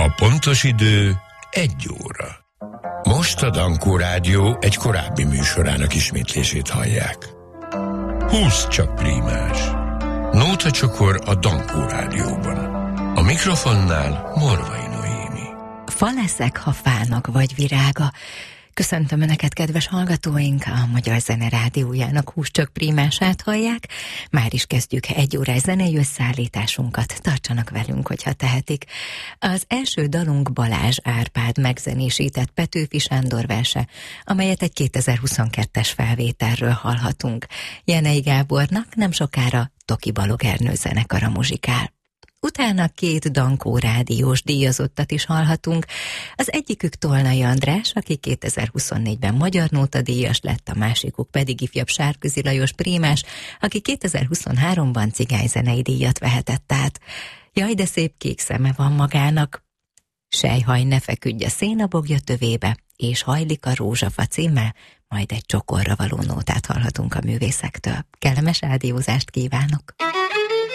A pontos idő 1 óra. Most a Dankó Rádió egy korábbi műsorának ismétlését hallják. 20 csak prímás. Nóta csokor a Dankó Rádióban. A mikrofonnál Morvai Noémi. Fa leszek, ha fának vagy virága. Köszöntöm Önöket, kedves hallgatóink, a Magyar Zene Rádiójának 20 csak prímását hallják. Már is kezdjük 1 órás zenei összeállításunkat. Tartsanak velünk, hogyha tehetik. Az első dalunk Balázs Árpád megzenésített Petőfi Sándor verse, amelyet egy 2022-es felvételről hallhatunk. Jenei Gábornak nem sokára Toki Balog Ernő zenekara muzsikál. Utána 2 Dankó rádiós díjazottat is hallhatunk. Az egyikük Tolnai András, aki 2024-ben Magyar Nóta díjas lett, a másikuk pedig ifjabb Sárközi Lajos prímás, aki 2023-ban cigányzenei díjat vehetett át. Jaj, de szép kék szeme van magának. Sejhaj, ne feküdj a szénabogja tövébe, és hajlik a rózsafa címmel, majd egy csokorra való nótát hallhatunk a művészektől. Kellemes rádiózást kívánok!